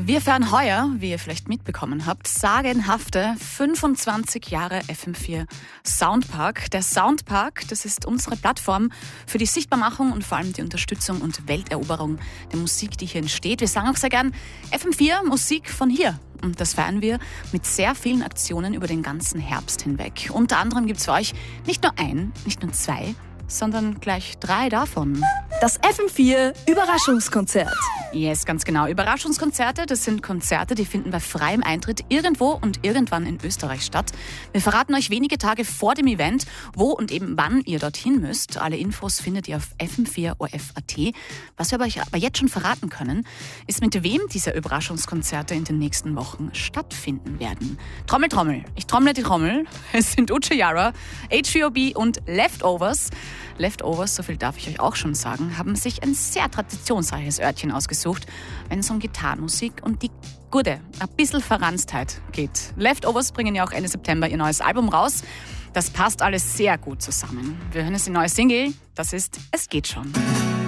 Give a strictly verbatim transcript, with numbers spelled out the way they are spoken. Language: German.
Wir feiern heuer, wie ihr vielleicht mitbekommen habt, sagenhafte fünfundzwanzig Jahre F M vier Soundpark. Der Soundpark, das ist unsere Plattform für die Sichtbarmachung und vor allem die Unterstützung und Welteroberung der Musik, die hier entsteht. Wir sagen auch sehr gern F M vier, Musik von hier. Und das feiern wir mit sehr vielen Aktionen über den ganzen Herbst hinweg. Unter anderem gibt es für euch nicht nur ein, nicht nur zwei, sondern gleich drei davon. Das F M vier Überraschungskonzert. Yes, ganz genau. Überraschungskonzerte, das sind Konzerte, die finden bei freiem Eintritt irgendwo und irgendwann in Österreich statt. Wir verraten euch wenige Tage vor dem Event, wo und eben wann ihr dorthin müsst. Alle Infos findet ihr auf f m vier o f punkt a t. Was wir euch aber jetzt schon verraten können, ist, mit wem diese Überraschungskonzerte in den nächsten Wochen stattfinden werden. Trommel, Trommel. Ich trommle die Trommel. Es sind Uche Yara, H V O B und Leftovers. Leftovers, so viel darf ich euch auch schon sagen, haben sich ein sehr traditionsreiches Örtchen ausgesucht, wenn es um Gitarrenmusik und die gute, ein bisschen Verranstheit geht. Leftovers bringen ja auch Ende September ihr neues Album raus. Das passt alles sehr gut zusammen. Wir hören jetzt die neue Single, das ist Es geht schon.